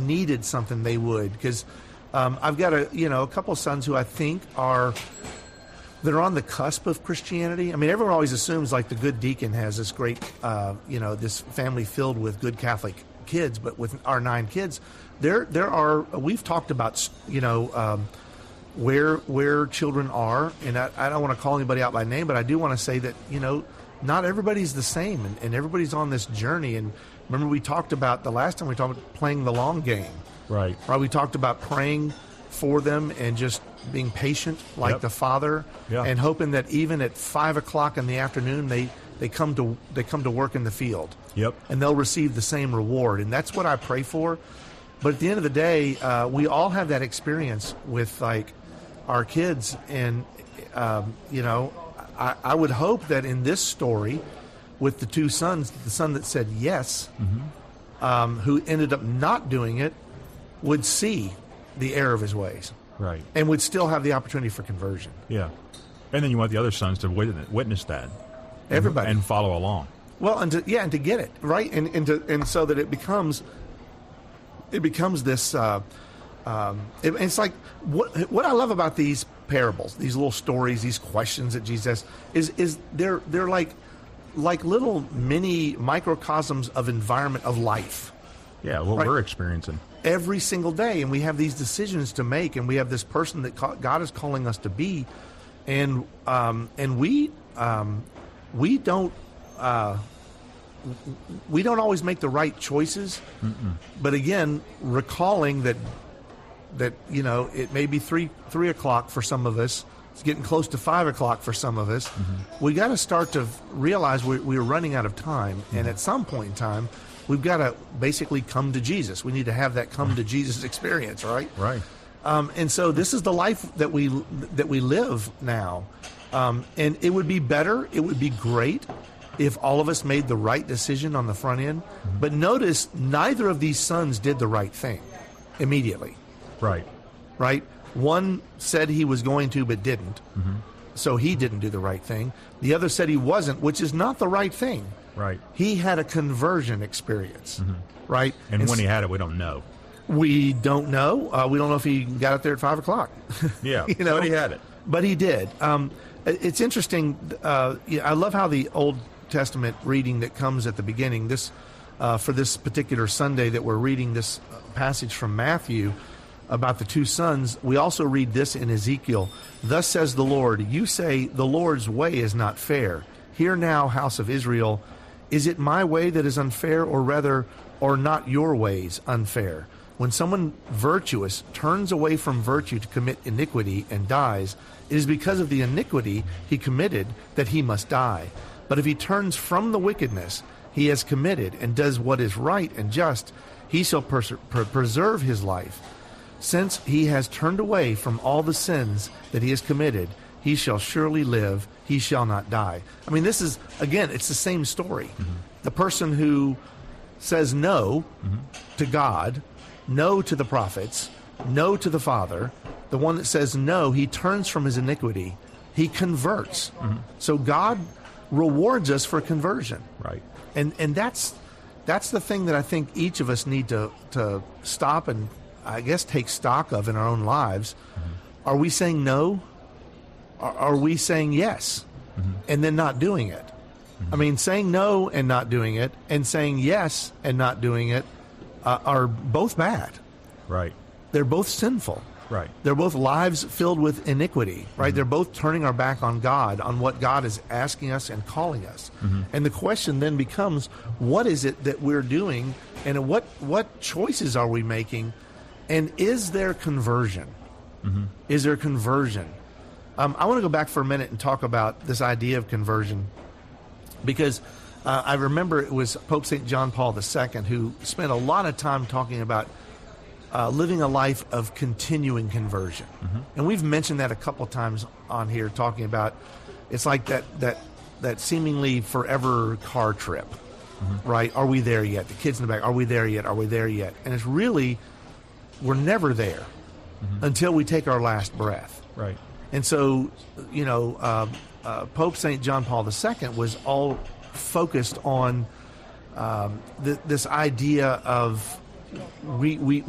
needed something, they would. Because I've got a couple of sons who I think they're on the cusp of Christianity. I mean, everyone always assumes like the good deacon has this great, this family filled with good Catholic kids, but with our 9 kids, we've talked about, where children are, and I don't want to call anybody out by name, but I do want to say that, not everybody's the same, and everybody's on this journey. And remember, we talked about the last time we talked about playing the long game. Right. We talked about praying for them and just being patient like the Father, and hoping that even at 5 o'clock in the afternoon, they come to work in the field. Yep. And they'll receive the same reward. And that's what I pray for. But at the end of the day, we all have that experience with like our kids. And, I would hope that in this story with the 2 sons, the son that said yes, who ended up not doing it, would see the error of his ways. Right. And would still have the opportunity for conversion. Yeah. And then you want the other sons to witness that. Everybody. And follow along. Well, and to get it, right? And so that it becomes this, it's like, what I love about these parables, these little stories, these questions that Jesus is they're like little mini microcosms of environment of life. Yeah, what we're experiencing every single day, and we have these decisions to make, and we have this person that God is calling us to be, and we don't always make the right choices. But again, recalling that it may be three o'clock for some of us. It's getting close to 5 o'clock for some of us. We got to start to realize we're running out of time, and at some point in time, we've got to basically come to Jesus. We need to have that come to Jesus experience, right? Right. And so this is the life that we live now. And it would be better, it would be great if all of us made the right decision on the front end. But notice, neither of these sons did the right thing immediately. Right. Right? One said he was going to but didn't. So he didn't do the right thing. The other said he wasn't, which is not the right thing. Right. He had a conversion experience. Right? And when he had it, we don't know. We don't know. We don't know if he got up there at 5 o'clock. Yeah, but he had it. But he did. It's interesting. I love how the Old Testament reading that comes at the beginning, this for this particular Sunday that we're reading this passage from Matthew about the 2 sons, we also read this in Ezekiel. Thus says the Lord, you say the Lord's way is not fair. Hear now, house of Israel, is it my way that is unfair, or not your ways unfair? When someone virtuous turns away from virtue to commit iniquity and dies, it is because of the iniquity he committed that he must die. But if he turns from the wickedness he has committed and does what is right and just, he shall preserve his life. Since he has turned away from all the sins that he has committed, he shall surely live, he shall not die. I mean, this is, again, it's the same story. The person who says no to God, no to the prophets, no to the Father, the one that says no, he turns from his iniquity, he converts. So God rewards us for conversion. Right. And that's the thing that I think each of us need to stop and, I guess, take stock of in our own lives. Are we saying no? Are we saying yes and then not doing it? I mean, saying no and not doing it, and saying yes and not doing it are both bad. Right. They're both sinful. Right. They're both lives filled with iniquity, right? They're both turning our back on God, on what God is asking us and calling us. And the question then becomes, what is it that we're doing, and what choices are we making, and is there conversion? Is there conversion? I want to go back for a minute and talk about this idea of conversion, because I remember it was Pope St. John Paul II who spent a lot of time talking about living a life of continuing conversion. And we've mentioned that a couple times on here, talking about it's like that seemingly forever car trip, right? Are we there yet? The kids in the back, are we there yet? Are we there yet? And it's really, we're never there until we take our last breath. Right. And so, Pope St. John Paul II was all focused on this idea of we